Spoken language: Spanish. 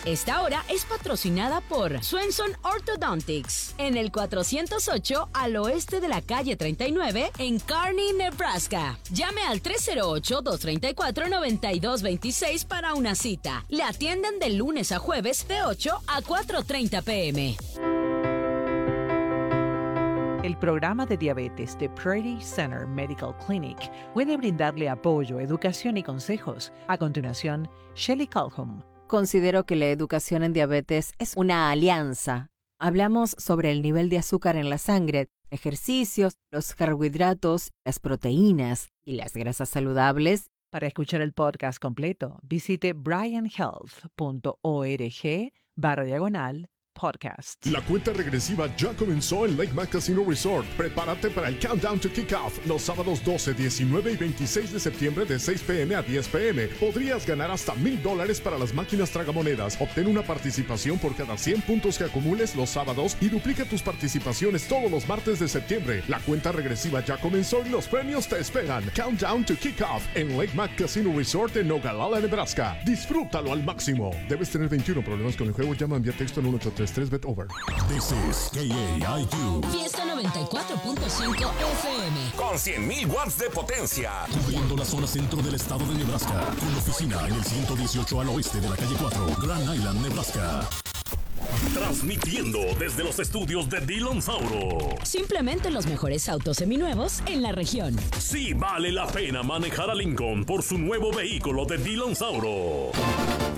Esta hora es patrocinada por Swenson Orthodontics, en el 408 al oeste de la calle 39, en Kearney, Nebraska. Llame al 308-234-9226 para una cita. Le atienden de lunes a jueves de 8 a 4:30 p.m. El programa de diabetes de Prairie Center Medical Clinic puede brindarle apoyo, educación y consejos. A continuación, Shelley Calhoun. Considero que la educación en diabetes es una alianza. Hablamos sobre el nivel de azúcar en la sangre, ejercicios, los carbohidratos, las proteínas y las grasas saludables. Para escuchar el podcast completo, visite bryanhealth.org/podcast. La cuenta regresiva ya comenzó en Lake Mac Casino Resort. Prepárate para el Countdown to Kickoff los sábados 12, 19 y 26 de septiembre de 6 p.m. a 10 p.m. Podrías ganar hasta $1,000 para las máquinas tragamonedas. Obtén una participación por cada 100 puntos que acumules los sábados y duplica tus participaciones todos los martes de septiembre. La cuenta regresiva ya comenzó y los premios te esperan. Countdown to Kickoff en Lake Mac Casino Resort en Nogallala, Nebraska. Disfrútalo al máximo. Debes tener 21. Problemas con el juego, llama envía texto al 1833 over. This is KAIQ. Fiesta 94.5 FM. Con 100,000 watts de potencia. Cubriendo la zona centro del estado de Nebraska. Con oficina en el 118 al oeste de la calle 4, Grand Island, Nebraska. Transmitiendo desde los estudios de Dillon Sauro. Simplemente los mejores autos seminuevos en la región. Sí vale la pena manejar a Lincoln por su nuevo vehículo de Dillon Sauro.